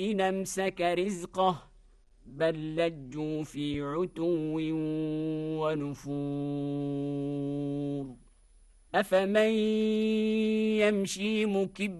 إن أمسك رزقه بل لجوا في عتو ونفور أفمن يمشي مكبا